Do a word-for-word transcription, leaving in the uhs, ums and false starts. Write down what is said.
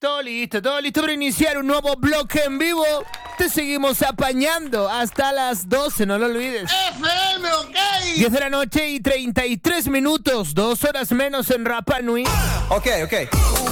Todo listo, todo listo para iniciar un nuevo bloque en vivo. Te seguimos apañando hasta las doce, no lo olvides. F M, ok. diez de la noche y treinta y tres minutos, dos horas menos en Rapa Nui. Ok, ok.